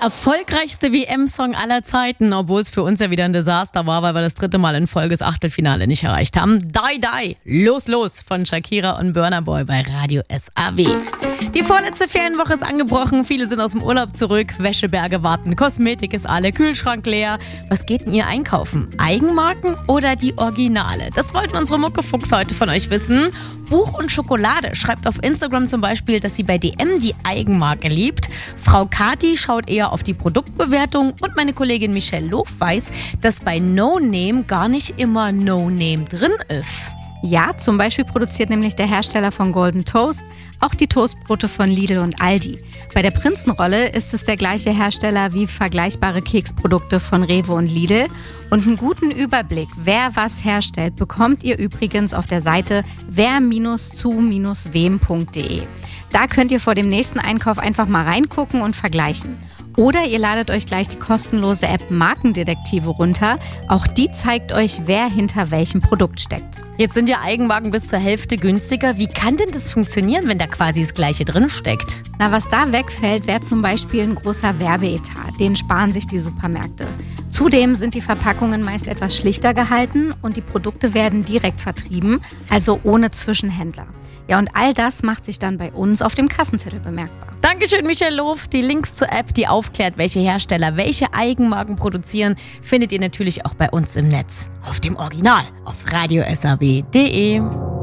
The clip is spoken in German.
erfolgreichste WM-Song aller Zeiten, obwohl es für uns ja wieder ein Desaster war, weil wir das 3. Mal in Folge das Achtelfinale nicht erreicht haben. Die, die, los, los von Shakira und Burna Boy bei Radio SAW. Die vorletzte Ferienwoche ist angebrochen, viele sind aus dem Urlaub zurück, Wäscheberge warten, Kosmetik ist alle, Kühlschrank leer. Was geht denn ihr einkaufen? Eigenmarken oder die Originale? Das wollten unsere Muckefuchs heute von euch wissen. Buch und Schokolade schreibt auf Instagram zum Beispiel, dass sie bei DM die Eigenmarke liebt. Frau Kati schaut eher auf die Produktbewertung und meine Kollegin Michelle Lof weiß, dass bei No Name gar nicht immer No Name drin ist. Ja, zum Beispiel produziert nämlich der Hersteller von Golden Toast auch die Toastbrote von Lidl und Aldi. Bei der Prinzenrolle ist es der gleiche Hersteller wie vergleichbare Keksprodukte von Rewe und Lidl. Und einen guten Überblick, wer was herstellt, bekommt ihr übrigens auf der Seite wer-zu-wem.de. Da könnt ihr vor dem nächsten Einkauf einfach mal reingucken und vergleichen. Oder ihr ladet euch gleich die kostenlose App Markendetektive runter. Auch die zeigt euch, wer hinter welchem Produkt steckt. Jetzt sind ja Eigenmarken bis zur Hälfte günstiger. Wie kann denn das funktionieren, wenn da quasi das Gleiche drin steckt? Na, was da wegfällt, wäre zum Beispiel ein großer Werbeetat. Den sparen sich die Supermärkte. Zudem sind die Verpackungen meist etwas schlichter gehalten und die Produkte werden direkt vertrieben, also ohne Zwischenhändler. Ja, und all das macht sich dann bei uns auf dem Kassenzettel bemerkbar. Dankeschön, Michelle Lof. Die Links zur App, die aufklärt, welche Hersteller welche Eigenmarken produzieren, findet ihr natürlich auch bei uns im Netz. Auf dem Original auf radiosaw.de.